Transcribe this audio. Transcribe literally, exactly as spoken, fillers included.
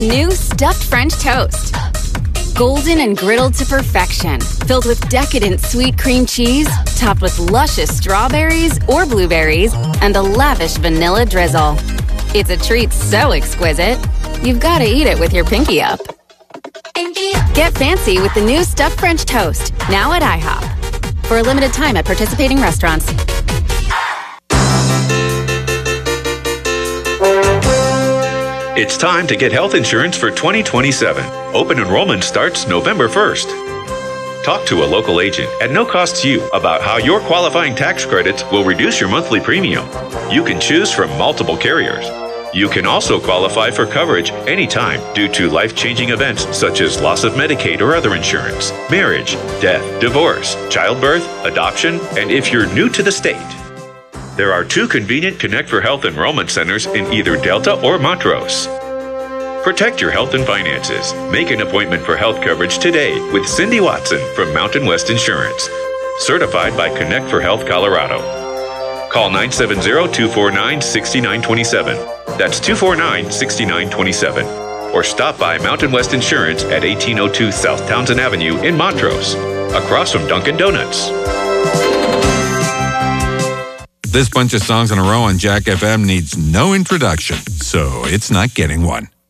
New stuffed French toast. Golden and griddled to perfection. Filled with decadent sweet cream cheese, topped with luscious strawberries or blueberries, and a lavish vanilla drizzle. It's a treat so exquisite, you've got to eat it with your pinky up. Get fancy with the new stuffed French toast, now at IHOP. For a limited time at participating restaurants. It's time to get health insurance for twenty twenty-seven. Open enrollment starts November first. Talk to a local agent at no cost to you about how your qualifying tax credits will reduce your monthly premium. You can choose from multiple carriers. You can also qualify for coverage anytime due to life-changing events such as loss of Medicaid or other insurance, marriage, death, divorce, childbirth, adoption, and if you're new to the state. There are two convenient Connect for Health enrollment centers in either Delta or Montrose. Protect your health and finances. Make an appointment for health coverage today with Cindy Watson from Mountain West Insurance. Certified by Connect for Health Colorado. Call nine seven zero, two four nine, six nine two seven. That's two four nine, six nine two seven. Or stop by Mountain West Insurance at eighteen oh two South Townsend Avenue in Montrose, across from Dunkin' Donuts. This bunch of songs in a row on Jack F M needs no introduction, so it's not getting one.